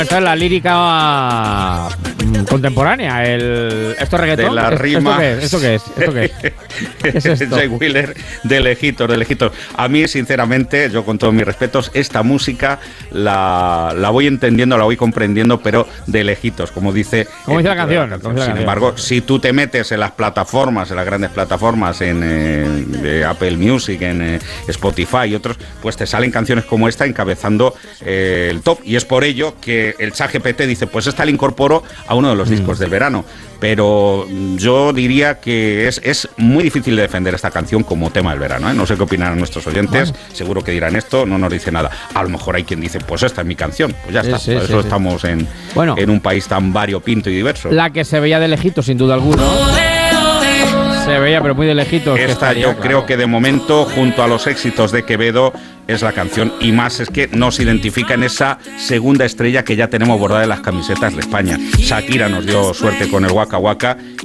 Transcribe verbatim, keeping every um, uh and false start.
Esta es la lírica mm, contemporánea, el esto es reggaetón. De la rima. ¿Esto qué es? ¿Esto qué es? ¿Esto qué es? ¿Qué es esto? Jay Wheeler de lejitos, de lejitos. A mí, sinceramente, yo con todos mis respetos, esta música la, la voy entendiendo, la voy comprendiendo, pero de lejitos, como dice. Como dice la canción. La Como dice la Sin canción. embargo, si tú te metes en las plataformas, en las grandes plataformas, en eh, de Apple Music, en eh, Spotify y otros, pues te salen canciones como esta encabezando eh, el top. Y es por ello que el ChatGPT dice, pues esta la incorporo a uno de los discos mm. del verano. Pero yo diría que es, es muy difícil de defender esta canción como tema del verano, ¿eh? No sé qué opinan nuestros oyentes, bueno. Seguro que dirán esto, no nos dice nada. A lo mejor hay quien dice, pues esta es mi canción, pues ya sí, está, sí, por sí, eso sí. estamos en, bueno, en un país tan variopinto y diverso. La que se veía de lejitos, sin duda alguna. Se veía, pero muy de lejitos. Esta que estaría, yo claro. creo que de momento, junto a los éxitos de Quevedo, es la canción, y más es que nos identifica en esa segunda estrella que ya tenemos bordada en las camisetas de España. Shakira nos dio suerte con el Waka Waka